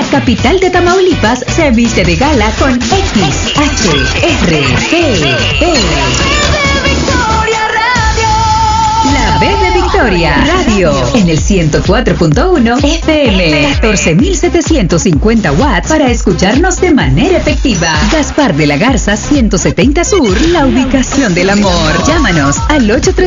capital de Tamaulipas se viste de gala con XHRGE. La B de Victoria Radio en el 104.1 FM, 14.750 watts para escucharnos de manera efectiva. Gaspar de la Garza 170 Sur, la ubicación del amor. Llámanos al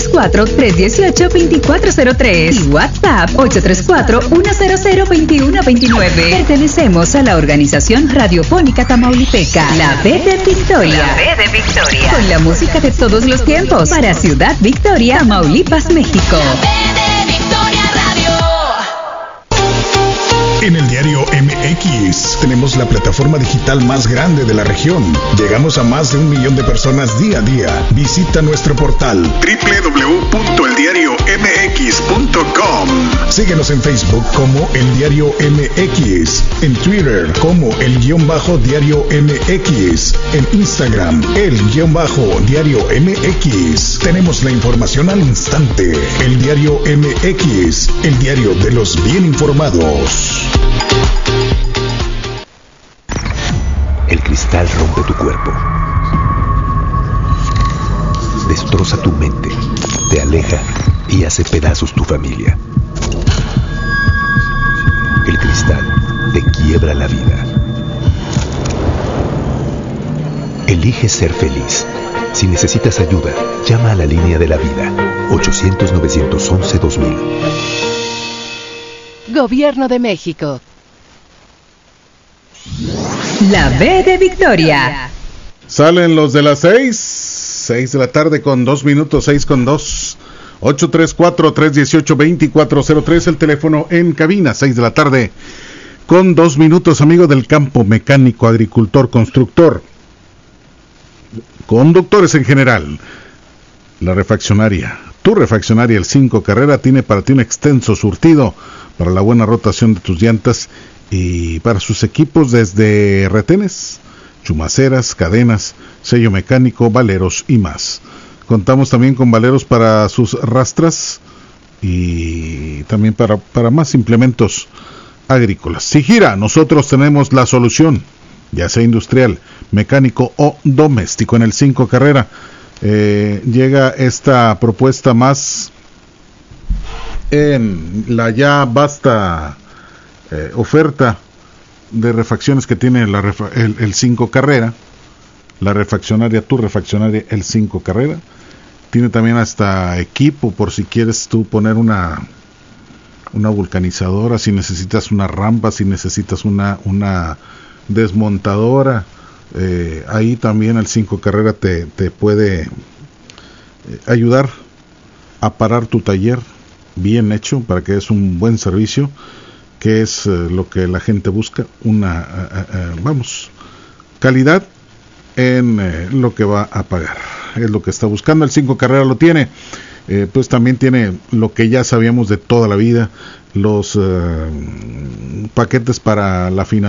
834-318-2403 y WhatsApp 834-100-2129. Pertenecemos a la organización radiofónica tamaulipeca, La B de Victoria. La B de Victoria. Con la música de todos los tiempos para Ciudad Victoria, Tamaulipas, México. En el diario MX tenemos la plataforma digital más grande de la región. Llegamos a más de 1 millón de personas día a día. Visita nuestro portal www.eldiariomx.com. Síguenos en Facebook como El Diario MX, en Twitter como El_Diario MX, en Instagram El_Diario MX. Tenemos la información al instante. El Diario MX, el diario de los bien informados. El cristal rompe tu cuerpo, destroza tu mente, te aleja y hace pedazos tu familia. El cristal te quiebra la vida. Elige ser feliz. Si necesitas ayuda, llama a la línea de la vida, 800-911-2000. Gobierno de México. La B de Victoria. Salen los de las 6 de la tarde con 2 minutos, 6:02. 834-318-2403, el teléfono en cabina, 6 de la tarde con 2 minutos, amigo del campo, mecánico, agricultor, constructor, conductores en general. La refaccionaria, tu refaccionaria, el 5 Carrera, tiene para ti un extenso surtido para la buena rotación de tus llantas y para sus equipos desde retenes, chumaceras, cadenas, sello mecánico, valeros y más. Contamos también con valeros para sus rastras y también para más implementos agrícolas. Si gira, nosotros tenemos la solución, ya sea industrial, mecánico o doméstico. En el 5 Carrera llega esta propuesta más en la ya vasta oferta de refacciones que tiene el 5 Carrera, la refaccionaria, tu refaccionaria, el 5 Carrera. Tiene también hasta equipo por si quieres tú poner una vulcanizadora, si necesitas una rampa, si necesitas una desmontadora. Ahí también el 5 Carrera te puede ayudar a parar tu taller bien hecho para que es un buen servicio, que es lo que la gente busca, calidad en lo que va a pagar, es lo que está buscando. El 5 Carrera lo tiene, pues también tiene lo que ya sabíamos de toda la vida, los paquetes para la financiación